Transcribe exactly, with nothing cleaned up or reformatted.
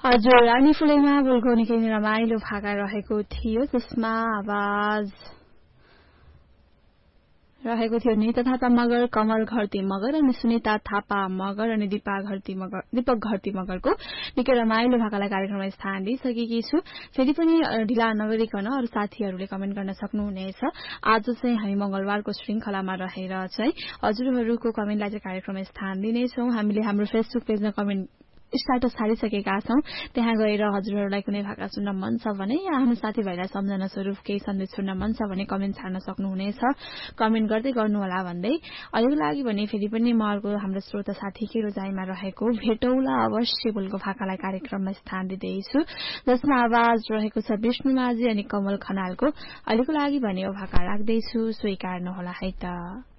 हजुर रानी फुलेमा बोलको निकै नै रमाइलो भाका रहेको थियो जसमा आवाज रहेको थियो नि तथा मगर कमल घरती मगर अनि सुनिता थापा मगर अनि दीपा घरती मगर दीपक घरती मगरको निकै रमाइलो भाकालाई कार्यक्रममा स्थान दिइसकेकी छु। फेरि पनि ढिला नगरिकन अरू साथीहरूले कमेन्ट गर्न सक्नुहुनेछ। आज चाहिँ हामी मंगलबारको श्रृंखलामा रहेर चाहिँ हजुरहरूको कमेन्टलाई चाहिँ कार्यक्रममा स्थान दिनेछौं। हामीले हाम्रो फेसबुक पेजमा कमेन्ट स्टाटस हालिसकेका छौं। त्यहाँ गएर हजुरहरूलाई कुनै भाका सुन्न मन छ भने या आफ्नो साथीभाइलाई सम्झना स्वरूप केही सन्देश सुन्न मन छ भने कमेन्ट छाड्न सक्नुहुनेछ। कमेन्ट गर्दै गर्नुहोला भन्दै अहिलेको लागि भने फेरि पनि म अर्को हाम्रो श्रोता साथी के रोजाइमा रहेको भेटौला अवश्य बोलको भाकालाई कार्यक्रममा स्थान दिँदैछु जसमा आवाज रहेको छ विष्णु माझी अनि कमल खनालको। अहिलेको लागि भने यो भाका राख्दैछु, स्वीकार्नुहोला है त।